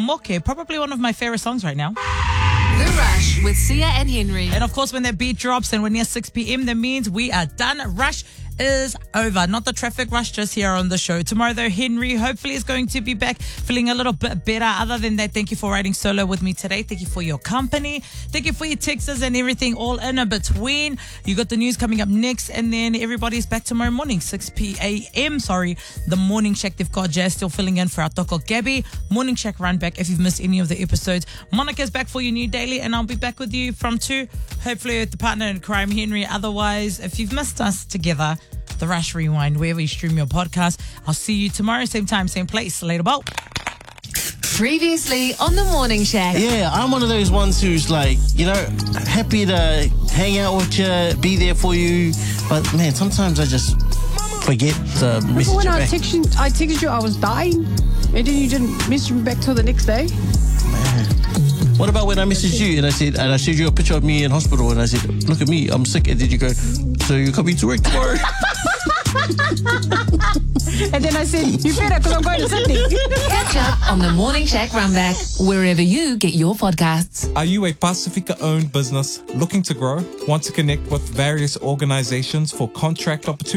Moke, probably one of my favorite songs right now. The Rush with Sia and Henry. And of course, when that beat drops and we're near 6 p.m., that means we are done. Rush is over. Not the traffic rush just here on the show. Tomorrow, though, Henry hopefully is going to be back feeling a little bit better. Other than that, thank you for riding solo with me today. Thank you for your company. Thank you for your texts and everything all in between. You got the news coming up next, and then everybody's back tomorrow morning, 6 p.m. The Morning Shack. They've got Jazz still filling in for our Toko Gabby. Morning Shack run back if you've missed any of the episodes. Monica's back for your new daily, and I'll be back with you from 2, hopefully with the partner in crime, Henry. Otherwise, if you've missed us together, The Rush Rewind, wherever you stream your podcast. I'll see you tomorrow, same time, same place. Later, bye. Previously on The Morning Shack. Yeah, I'm one of those ones who's like, happy to hang out with you, be there for you. But man, sometimes I just forget to message When you I back. texted you I was dying, and then you didn't message me back till the next day. What about when I messaged you and I showed you a picture of me in hospital and I said, look at me, I'm sick. And then you go, so you're coming to work tomorrow? And then I said, you better, because I'm going to Sydney. Catch up on The Morning Shack Runback, wherever you get your podcasts. Are you a Pacifica-owned business looking to grow? Want to connect with various organizations for contract opportunities?